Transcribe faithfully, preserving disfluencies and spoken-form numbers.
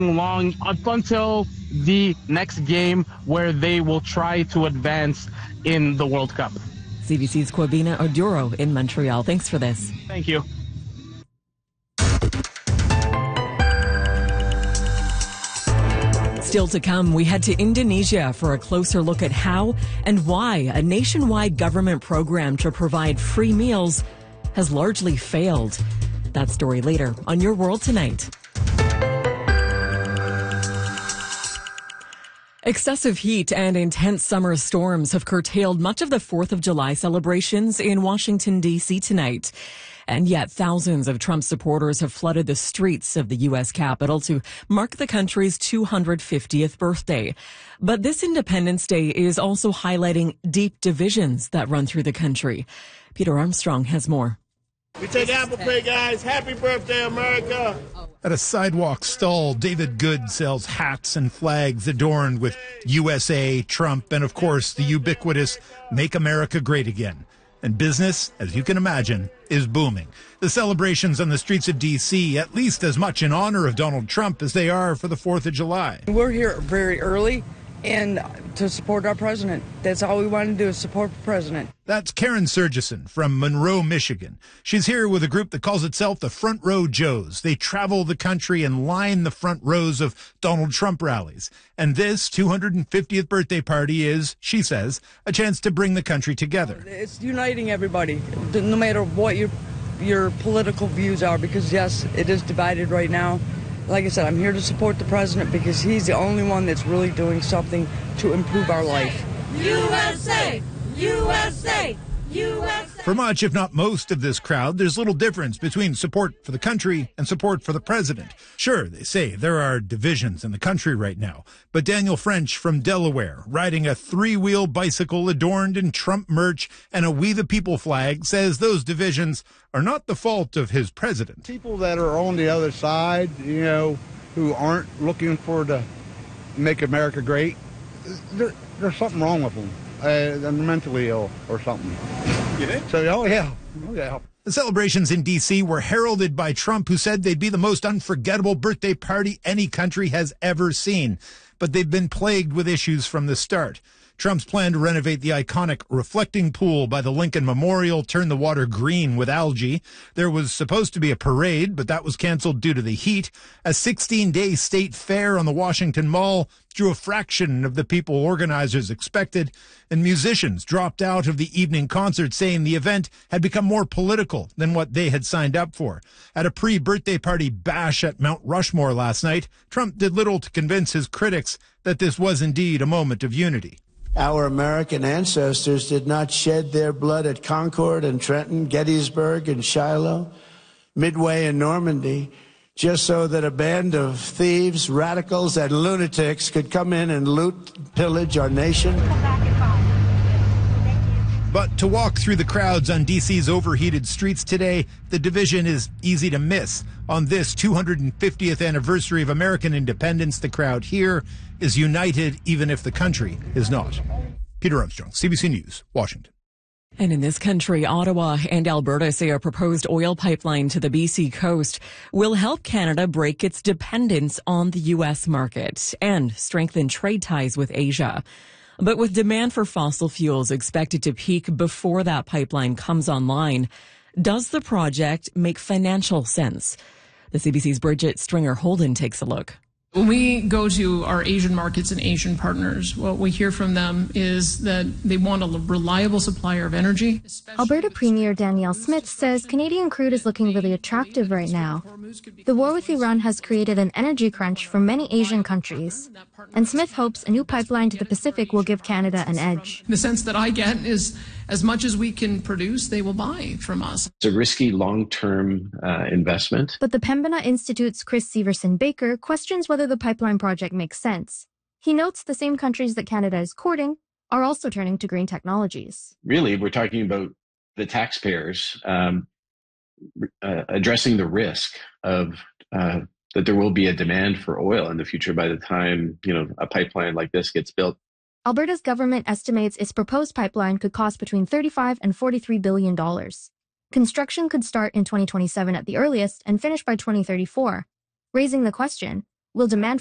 long up until the next game where they will try to advance in the World Cup. C B C's Kwabena Oduro in Montreal. Thanks for this. Thank you. Still to come, we head to Indonesia for a closer look at how and why a nationwide government program to provide free meals has largely failed. That story later on Your World Tonight. Excessive heat and intense summer storms have curtailed much of the fourth of July celebrations in Washington, D C tonight. And yet thousands of Trump supporters have flooded the streets of the U S Capitol to mark the country's two hundred fiftieth birthday. But this Independence Day is also highlighting deep divisions that run through the country. Peter Armstrong has more. We take Apple Pay, guys. Happy birthday, America. At a sidewalk stall, David Good sells hats and flags adorned with U S A, Trump, and of course the ubiquitous Make America Great Again. And business, as you can imagine, is booming. The celebrations on the streets of D C at least as much in honor of Donald Trump as they are for the fourth of July. We're here very early and to support our president. That's all we want to do is support the president. That's Karen Surgison from Monroe, Michigan. She's here with a group that calls itself the Front Row Joes. They travel the country and line the front rows of Donald Trump rallies. And this two hundred fiftieth birthday party is, she says, a chance to bring the country together. It's uniting everybody, no matter what your your political views are, because yes, it is divided right now. Like I said, I'm here to support the president because he's the only one that's really doing something to improve our life. U S A! U S A! U S A! For much, if not most of this crowd, there's little difference between support for the country and support for the president. Sure, they say there are divisions in the country right now, but Daniel French from Delaware, riding a three-wheel bicycle adorned in Trump merch and a We the People flag, says those divisions are not the fault of his president. People that are on the other side, you know, who aren't looking for to make America great, there, there's something wrong with them. Uh, they're mentally ill or something. You think? So, oh, yeah. Oh, yeah. The celebrations in D C were heralded by Trump, who said they'd be the most unforgettable birthday party any country has ever seen. But they've been plagued with issues from the start. Trump's plan to renovate the iconic reflecting pool by the Lincoln Memorial turned the water green with algae. There was supposed to be a parade, but that was canceled due to the heat. A sixteen-day state fair on the Washington Mall drew a fraction of the people organizers expected, and musicians dropped out of the evening concert, saying the event had become more political than what they had signed up for. At a pre-birthday party bash at Mount Rushmore last night, Trump did little to convince his critics that this was indeed a moment of unity. Our American ancestors did not shed their blood at Concord and Trenton, Gettysburg and Shiloh, Midway and Normandy, just so that a band of thieves, radicals, and lunatics could come in and loot, pillage our nation. But to walk through the crowds on D C's overheated streets today, the division is easy to miss. On this two hundred fiftieth anniversary of American independence, the crowd here is united, even if the country is not. Peter Armstrong, C B C News, Washington. And in this country, Ottawa and Alberta say a proposed oil pipeline to the B C coast will help Canada break its dependence on the U S market and strengthen trade ties with Asia. But with demand for fossil fuels expected to peak before that pipeline comes online, does the project make financial sense? The C B C's Bridget Stringer-Holden takes a look. When we go to our Asian markets and Asian partners, what we hear from them is that they want a reliable supplier of energy. Alberta Premier Danielle Smith says Canadian crude is looking really attractive right now. The war with Iran has created an energy crunch for many Asian countries, and Smith hopes a new pipeline to the Pacific will give Canada an edge. The sense that I get is as much as we can produce, they will buy from us. It's a risky long-term uh, investment. But the Pembina Institute's Chris Severson Baker questions whether the pipeline project makes sense. He notes the same countries that Canada is courting are also turning to green technologies. Really, we're talking about the taxpayers um, uh, addressing the risk of uh, that there will be a demand for oil in the future by the time, you know, a pipeline like this gets built. Alberta's government estimates its proposed pipeline could cost between thirty-five and forty-three billion dollars. Construction could start in twenty twenty-seven at the earliest and finish by twenty thirty-four, raising the question, will demand